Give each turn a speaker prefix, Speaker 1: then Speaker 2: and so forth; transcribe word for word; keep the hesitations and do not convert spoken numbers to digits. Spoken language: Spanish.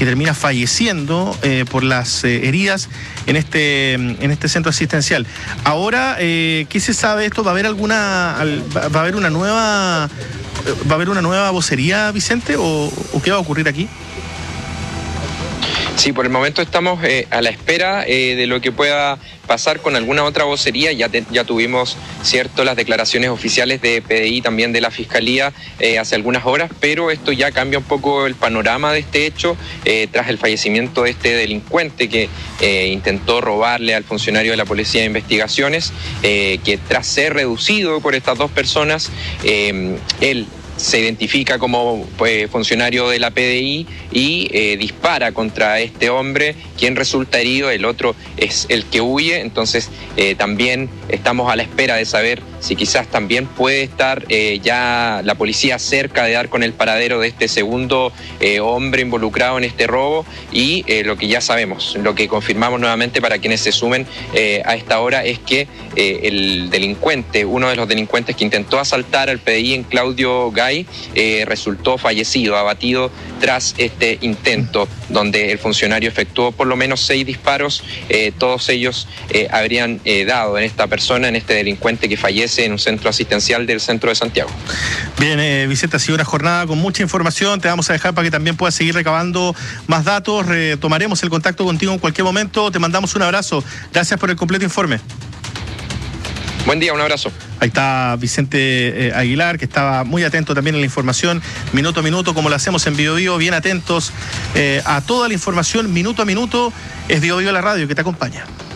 Speaker 1: que termina falleciendo eh, por las eh, heridas en este, en este centro asistencial. Ahora, eh, ¿qué se sabe de esto? ¿Va a haber alguna, va a haber una nueva, va a haber una nueva vocería, Vicente, o, o qué va a ocurrir aquí?
Speaker 2: Sí, por el momento estamos eh, a la espera eh, de lo que pueda pasar con alguna otra vocería. Ya, te, ya tuvimos, cierto, las declaraciones oficiales de P D I, también de la Fiscalía, eh, hace algunas horas, pero esto ya cambia un poco el panorama de este hecho eh, tras el fallecimiento de este delincuente que eh, intentó robarle al funcionario de la Policía de Investigaciones, eh, que tras ser reducido por estas dos personas, eh, él se identifica como pues, funcionario de la P D I y eh, dispara contra este hombre, quien resulta herido. El otro es el que huye. Entonces eh, también estamos a la espera de saber si quizás también puede estar eh, ya la policía cerca de dar con el paradero de este segundo eh, hombre involucrado en este robo. Y eh, lo que ya sabemos, lo que confirmamos nuevamente para quienes se sumen eh, a esta hora, es que eh, el delincuente, uno de los delincuentes que intentó asaltar al P D I en Claudio Gay, eh, resultó fallecido, abatido tras este intento, donde el funcionario efectuó por lo menos seis disparos. Eh, todos ellos eh, habrían eh, dado en esta persona, en este delincuente que fallece en un centro asistencial del centro de Santiago.
Speaker 1: Bien, eh, Vicente, ha sido una jornada con mucha información. Te vamos a dejar para que también puedas seguir recabando más datos. Retomaremos el contacto contigo en cualquier momento. Te mandamos un abrazo. Gracias por el completo informe.
Speaker 2: Buen día, un abrazo.
Speaker 1: Ahí está Vicente eh, Aguilar, que estaba muy atento también en la información, minuto a minuto, como lo hacemos en Bio Bio, bien atentos eh, a toda la información, minuto a minuto. Es Bio Bio la radio que te acompaña.